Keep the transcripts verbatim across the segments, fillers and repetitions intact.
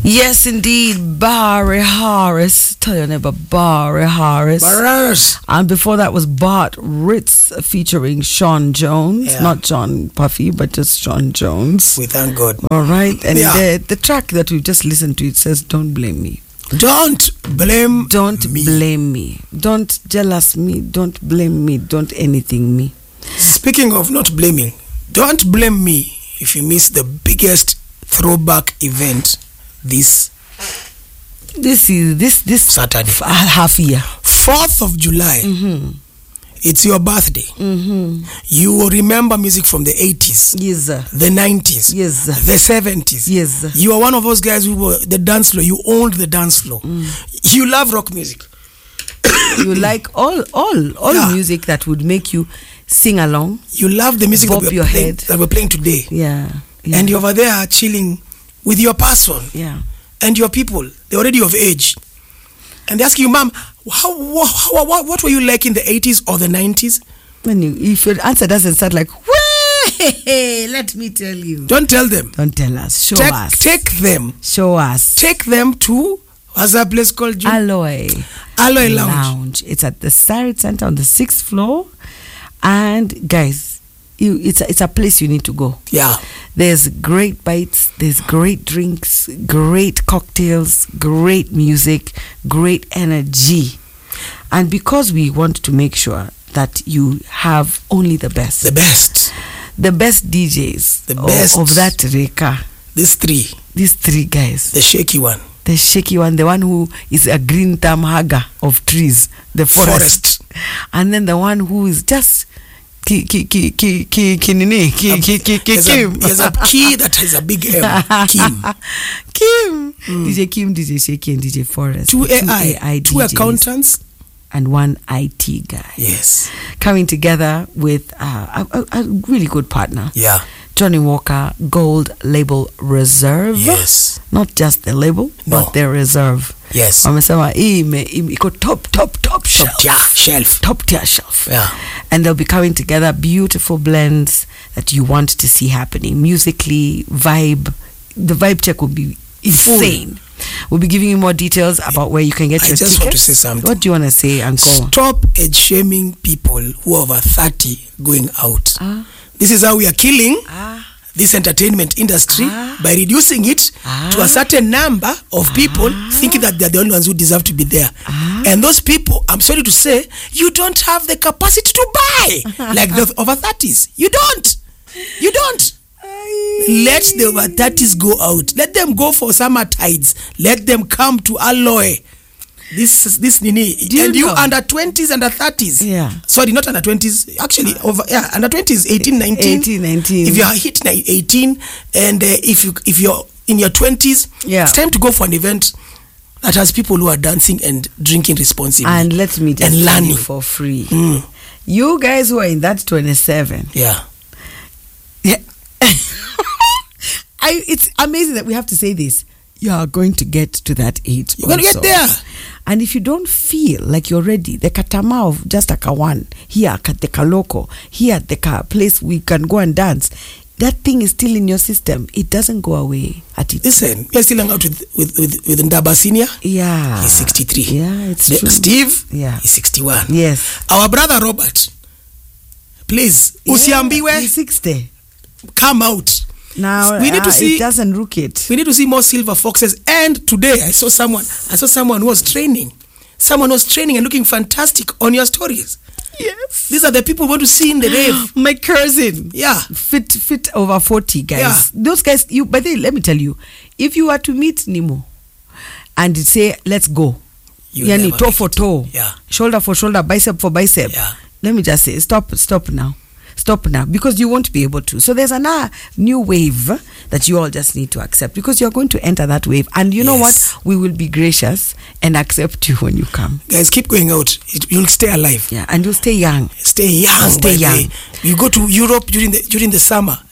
Yes, indeed, Barry Harris. Tell your neighbor, Barry Harris. Barry Harris. And before that was Bart Ritz featuring Sean Jones. Yeah. Not John Puffy, but just Sean Jones. We thank God. All right. And Yeah. the, the track that we just listened to, it says, don't blame me. Don't blame Don't me. blame me. Don't jealous me. Don't blame me. Don't anything me. Speaking of not blaming, don't blame me if you miss the biggest throwback event this This is this this Saturday. f- half year. fourth of July. Mm-hmm. It's your birthday. Mm-hmm. You will remember music from the eighties, Yes, sir. the nineties, Yes, sir. the seventies. Yes, sir. You are one of those guys who were the dance floor. You owned the dance floor. Mm. You love rock music. You like all all all Yeah. music that would make you sing along. You love the music Bob that we're, your playing, head. that we're playing today. Yeah. yeah. And you're over there chilling with your person yeah. and your people. They're already of age. And they ask you, Mom, how, how, what, what were you like in the eighties or the nineties? When you, if your answer doesn't start like, "Way," let me tell you. Don't tell them. Don't tell us. Show Take, us. take them. Show us. Take them to, what's that place called? June? Alloy Alloy Lounge. It's at the Sarit Center on the sixth floor. And guys, you, it's a, it's a place you need to go. Yeah. There's great bites, there's great drinks, great cocktails, great music, great energy. And because we want to make sure that you have only the best, The best. the best D Js The of- best. of that Reka, These three. these three guys, The shaky one. the shaky one, the one who is a green thumb hugger of trees, the forest, Forest. and then the one who is just ki ki ki ki ki ki nini, ki ki ki ki There's a, Kim. there's a key that has a big M. Kim. Kim, D J Kim, D J Shaky, and D J Forest. Two The A I. Two D Js, accountants. and one I T guy. Yes. Coming together with uh, a, a, a really good partner. Yeah. Johnny Walker Gold Label Reserve. Yes. Not just the label, No. but the reserve. Yes. Wamesema hii ime- ime- iko top top top shelf. Top tier shelf. Top tier shelf. Yeah. And they'll be coming together, beautiful blends that you want to see happening musically. Vibe, the vibe check will be insane. We'll be giving you more details about where you can get I your just tickets. want to say something. What do you want to say, Uncle? Stop age shaming people who are over thirty going out. Ah. This is how we are killing Ah. this entertainment industry Ah. by reducing it Ah. to a certain number of people thinking that they're the only ones who deserve to be there. Ah. And those people, I'm sorry to say, you don't have the capacity to buy like the over thirties. You don't. You don't. Let the over thirties go out. Let them go for summer tides. Let them come to Alloy. This this nini you and you know? under twenties, under thirties. Yeah. Sorry, not under twenties. Actually, over yeah, under twenties, eighteen, nineteen. eighteen, nineteen. If you are hit ni- eighteen, and uh, if you if you're in your twenties, Yeah. it's time to go for an event that has people who are dancing and drinking responsibly. And let me just And tell you learning. for free. Mm. You guys who are in that twenty-seven, Yeah. yeah. I, it's amazing that we have to say this. You are going to get to that age. You're gonna also. get there. And if you don't feel like you're ready, the katama of just a kawan, here at the kaloko, here at the ka place we can go and dance, that thing is still in your system. It doesn't go away at it. Listen, we're still hanging out with with with, with Ndaba Senior. Yeah. He's sixty-three. Yeah, it's The- true. Steve. Yeah. He's sixty-one. Yes. Our brother Robert. Please, Yeah, usiambiwe, he's sixty. come out. Now We need to uh, see- it doesn't look it. We need to see more silver foxes. And today I saw someone. I saw someone who was training. Someone was training and looking fantastic on your stories. Yes. These are the people we want to see in the rave. My cousin. Yeah. Fit fit over forty guys. Yeah. Those guys, you but they, let me tell you, if you were to meet Nemo and say, let's go. You Yani never toe make for it. toe. Yeah. Shoulder for shoulder, bicep for bicep. Yeah. Let me just say, stop, stop now. Stop now, because you won't be able to. So there's another new wave that you all just need to accept, because you're going to enter that wave. And you know Yes. what? We will be gracious and accept you when you come. Guys, keep going out. It, you'll stay alive. Yeah, and you'll stay young. Stay young. Stay by the young. way. You go to Europe during the during the summer.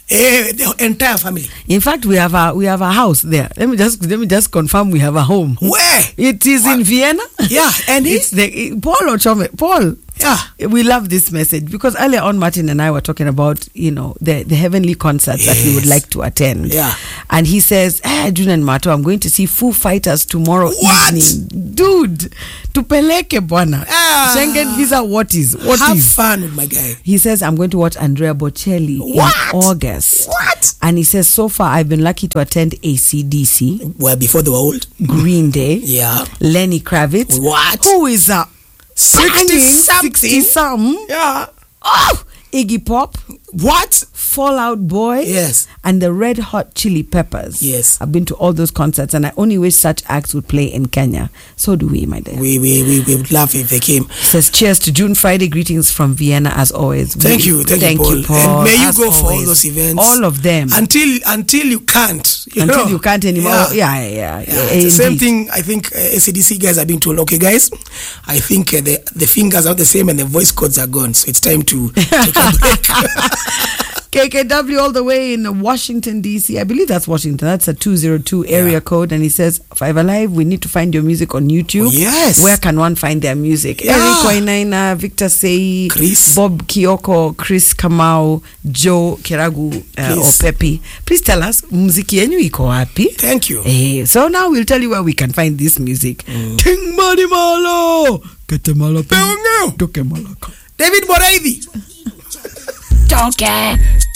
Eh, the entire family. In fact, we have a we have a house there. Let me just let me just confirm we have a home. Where? It is what? In Vienna. Yeah, and it's the Paul Ochome. Paul. Yeah, we love this message because earlier on Martin and I were talking about, you know, the the heavenly concerts yes. that we would like to attend. Yeah, and he says, "Ah, June and Mato, I'm going to see Foo Fighters tomorrow what? evening, dude. Tupeleke bwana. Ah, Schengen visa. What is? What have is? fun with my guy." He says, "I'm going to watch Andrea Bocelli what? in August." What? And he says, "So far, I've been lucky to attend A C D C. Well, before they were old. Green Day. Yeah. Lenny Kravitz. What? Who is a sixty something? sixty some. Yeah. Oh, Iggy Pop. What? Fall Out Boy. Yes. And the Red Hot Chili Peppers. Yes. I've been to all those concerts, and I only wish such acts would play in Kenya. So do we, my dear. We we we, we would love if they came. He says, cheers to June Friday. Greetings from Vienna, as always. Thank we, you. Thank, thank you, Paul. you, Paul. And may you as go always. for all those events. All of them. Until until you can't. You until know? you can't anymore. Yeah, yeah, yeah. yeah. yeah it's the same thing, I think uh, A C D C guys are being told, okay, guys, I think uh, the, the fingers are the same and the voice cords are gone. So it's time to take a break. K K W all the way in Washington, D C. I believe that's Washington. That's a two oh two area yeah. code. And he says, Five Alive, we need to find your music on YouTube. Oh, yes. Where can one find their music? Yeah. Eric Wainaina, Victor Sei, Chris. Bob Kioko, Chris Kamau, Joe Kiragu, uh, or Pepe. Please tell us, muziki yenyu iko wapi? Thank you. Eh, so now we'll tell you where we can find this music. Mm. Ting Mani Malo! Kete Malaka. Toke Malaka. David Moraidi. Toke.